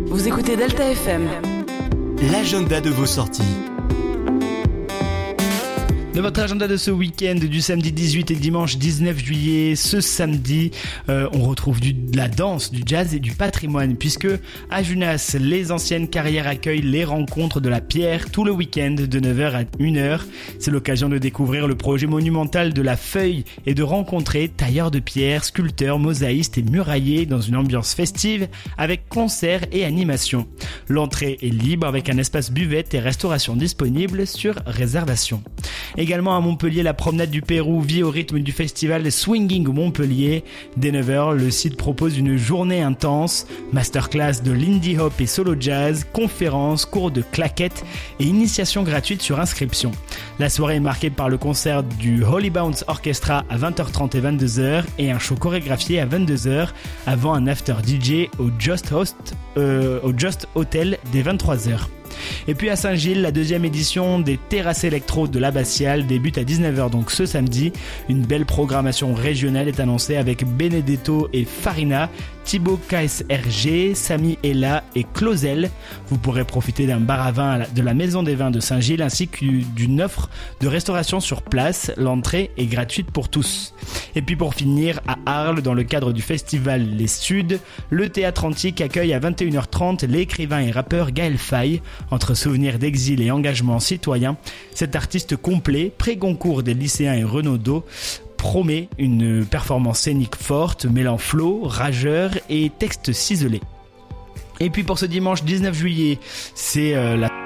Vous écoutez Delta FM. L'agenda de vos sorties. De votre agenda de ce week-end du samedi 18 et dimanche 19 juillet, ce samedi, on retrouve de la danse, du jazz et du patrimoine puisque à Junas, les anciennes carrières accueillent les rencontres de la pierre tout le week-end de 9h à 1h. C'est l'occasion de découvrir le projet monumental de la feuille et de rencontrer tailleurs de pierre, sculpteurs, mosaïstes et murailliers dans une ambiance festive avec concerts et animations. L'entrée est libre avec un espace buvette et restauration disponible sur réservation. Également à Montpellier, la promenade du Pérou vit au rythme du festival Swinging Montpellier. Dès 9h, le site propose une journée intense, masterclass de Lindy Hop et solo jazz, conférences, cours de claquettes et initiation gratuite sur inscription. La soirée est marquée par le concert du Holy Bounce Orchestra à 20h30 et 22h et un show chorégraphié à 22h avant un after DJ au Just Hotel dès 23h. Et puis à Saint-Gilles, la deuxième édition des terrasses électro de l'Abbatiale débute à 19h donc ce samedi. Une belle programmation régionale est annoncée avec Benedetto et Farina, Thibaut KSRG, Samy Ella et Clausel. Vous pourrez profiter d'un bar à vin de la Maison des Vins de Saint-Gilles ainsi que d'une offre de restauration sur place. L'entrée est gratuite pour tous. Et puis pour finir, à Arles, dans le cadre du festival Les Suds, le Théâtre Antique accueille à 21h30 l'écrivain et rappeur Gaël Faye. Entre souvenirs d'exil et engagement citoyen, cet artiste complet, pré-concours des lycéens et Renaudot, promet une performance scénique forte, mêlant flow, rageur et texte ciselé. Et puis pour ce dimanche 19 juillet, c'est la